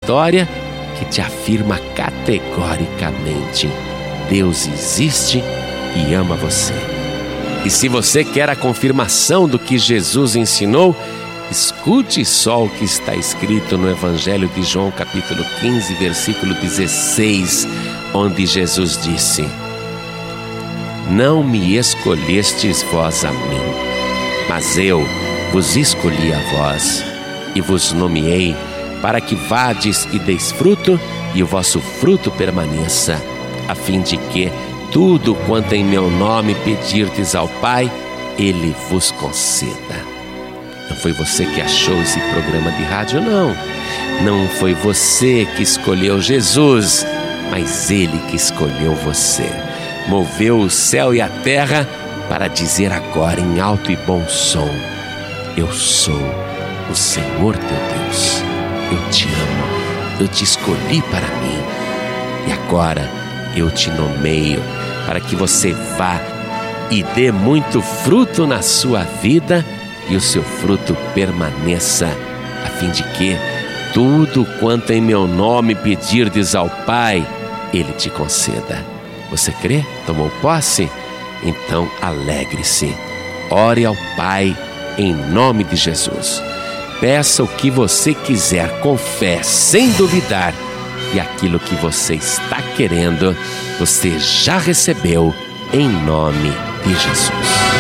história que te afirma categoricamente: Deus existe e ama você. E se você quer a confirmação do que Jesus ensinou, escute só o que está escrito no Evangelho de João, capítulo 15, versículo 16, onde Jesus disse: Não me escolhestes vós a mim, mas eu vos escolhi a vós e vos nomeei para que vades e deis fruto e o vosso fruto permaneça, a fim de que tudo quanto em meu nome pedirdes ao Pai, Ele vos conceda. Não foi você que achou esse programa de rádio, não. Não foi você que escolheu Jesus, mas Ele que escolheu você. Moveu o céu e a terra para dizer agora em alto e bom som: Eu sou o Senhor teu Deus. Eu te amo, eu te escolhi para mim. E agora eu te nomeio para que você vá e dê muito fruto na sua vida e o seu fruto permaneça, a fim de que tudo quanto em meu nome pedirdes ao Pai, Ele te conceda. Você crê? Tomou posse? Então alegre-se. Ore ao Pai em nome de Jesus. Peça o que você quiser com fé, sem duvidar. E aquilo que você está querendo, você já recebeu em nome de Jesus.